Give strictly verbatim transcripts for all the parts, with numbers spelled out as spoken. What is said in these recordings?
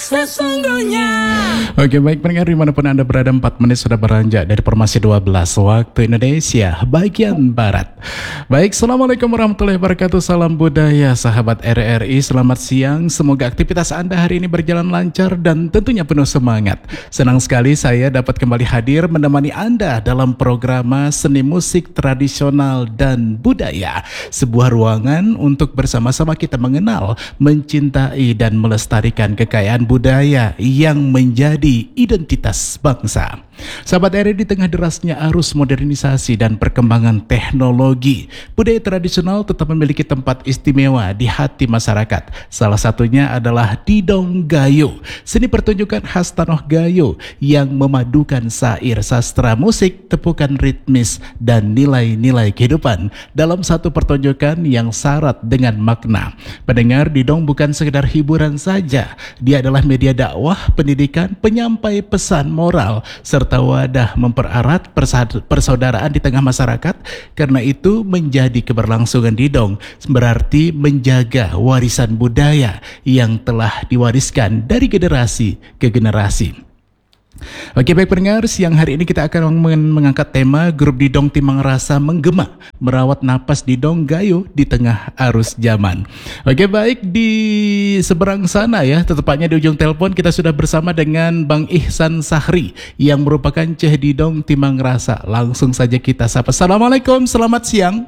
sesungguhnya. Oke, baik pendengar dimanapun Anda berada, empat menit sudah beranjak dari formasi dua belas waktu Indonesia bagian Barat. Baik, Assalamualaikum warahmatullahi wabarakatuh. Salam budaya sahabat R R I. Selamat siang, semoga aktivitas Anda hari ini berjalan lancar dan tentunya penuh semangat. Senang sekali saya dapat kembali hadir menemani Anda dalam program Seni Musik Tradisional dan Budaya. Sebuah ruangan untuk bersama-sama kita mengenal, mencintai dan melestarikan kekayaan budaya yang menjadi identitas bangsa. Sahabat R R I, di tengah derasnya arus modernisasi dan perkembangan teknologi, budaya tradisional tetap memiliki tempat istimewa di hati masyarakat. Salah satunya adalah Didong Gayo, seni pertunjukan khas Tanah Gayo yang memadukan syair, sastra musik, tepukan ritmis, dan nilai-nilai kehidupan dalam satu pertunjukan yang syarat dengan makna. Pendengar, Didong bukan sekedar hiburan saja, dia adalah media dakwah, pendidikan, penyampai pesan moral, serta wadah mempererat persaudaraan di tengah masyarakat. Karena itu menjadi keberlangsungan Didong berarti menjaga warisan budaya yang telah diwariskan dari generasi ke generasi. Oke, baik pendengar, siang hari ini kita akan mengangkat tema grup Didong Timang Rasa menggema, merawat napas Didong Gayo di tengah arus zaman. Oke, baik, di seberang sana ya, tepatnya di ujung telepon kita sudah bersama dengan Bang Ihsan Sahri yang merupakan Ceh Didong Timang Rasa. Langsung saja kita sapa. Assalamualaikum, selamat siang.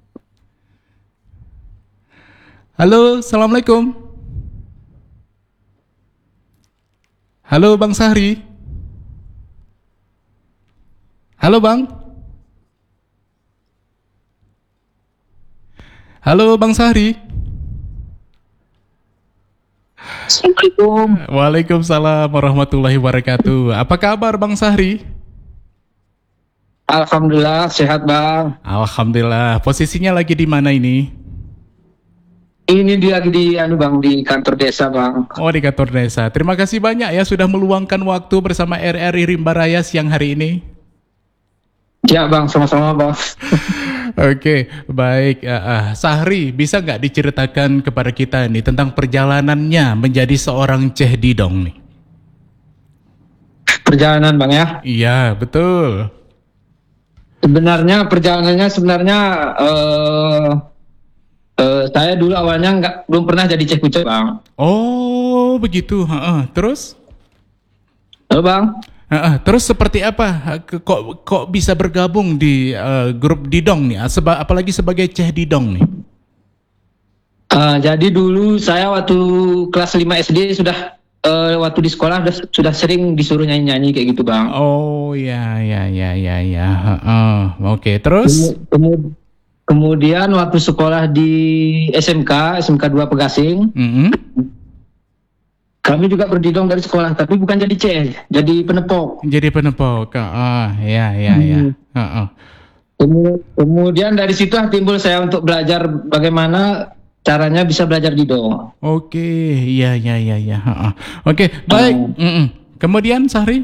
Halo, Assalamualaikum. Halo Bang Sahri. Halo Bang. Halo Bang Sahri. Assalamualaikum. Waalaikumsalam warahmatullahi wabarakatuh. Apa kabar Bang Sahri? Alhamdulillah sehat Bang. Alhamdulillah. Posisinya lagi di mana ini? Ini dia lagi di anu Bang, di kantor desa Bang. Oh, di kantor desa. Terima kasih banyak ya sudah meluangkan waktu bersama R R I Rimba Raya siang hari ini. Ya Bang, sama-sama Bang. Oke, baik. Uh, uh, Sahri, bisa nggak diceritakan kepada kita nih tentang perjalanannya menjadi seorang Ceh Didong nih? Perjalanan Bang ya? Iya, betul. Sebenarnya perjalanannya sebenarnya uh, uh, saya dulu awalnya nggak belum pernah jadi Ceh Kucek Bang. Oh, begitu. Uh, uh. Terus? Halo Bang. Uh, terus seperti apa kok kok bisa bergabung di uh, grup Didong nih, Seba, apalagi sebagai Ceh Didong nih? Uh, jadi dulu saya waktu kelas lima S D sudah uh, waktu di sekolah sudah, sudah sering disuruh nyanyi-nyanyi kayak gitu Bang. Oh ya ya ya ya ya. Uh, uh, Oke, okay. Terus? Kemu kemudian waktu sekolah di S M K S M K dua Pegasing. Mm-hmm. Kami juga berdidong dari sekolah, tapi bukan jadi Ceh, jadi penepok. Jadi penepok, ah, ya, ya, ya. Hmm. Uh-uh. Kemudian dari situ timbul saya untuk belajar bagaimana caranya bisa belajar didong. Oke, ya, ya, ya, ya. Uh-uh. Oke, baik. Uh. Kemudian Sahri?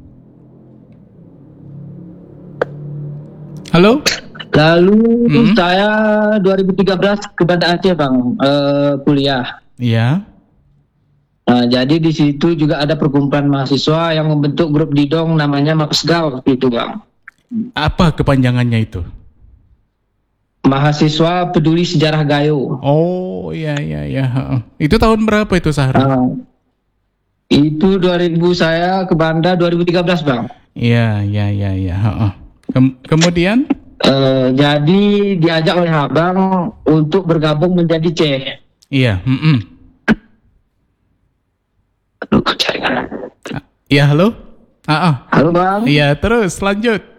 Halo? Lalu mm-hmm. saya dua ribu tiga belas ke Banda Aceh Bang, uh, kuliah. Iya. Nah, jadi di situ juga ada perkumpulan mahasiswa yang membentuk grup Didong namanya Mapesgal gitu Bang. Apa kepanjangannya itu? Mahasiswa Peduli Sejarah Gayo. Oh iya iya iya. Itu tahun berapa itu Sahri? Uh, itu dua ribu saya ke Banda dua ribu tiga belas Bang. Iya iya iya iya. Kem kemudian? Uh, jadi diajak oleh Abang untuk bergabung menjadi Ceh. Iya. Mm -mm. Iya, halo? Ah, ah. Halo Bang. Iya, terus lanjut.